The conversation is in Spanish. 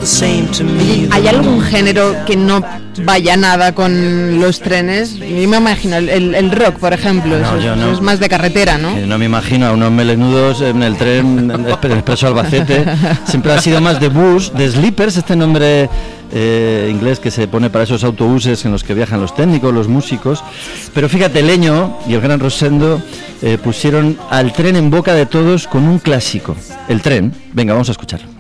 ¿Hay algún género que no vaya nada con los trenes? Yo me imagino el rock, por ejemplo, No, eso es más de carretera, ¿no? No me imagino a unos melenudos en el tren Expreso Albacete. Siempre ha sido más de bus, de sleepers, este nombre inglés que se pone para esos autobuses en los que viajan los técnicos, los músicos. Pero fíjate, Leño y el gran Rosendo pusieron al tren en boca de todos con un clásico, el tren. Venga, vamos a escucharlo.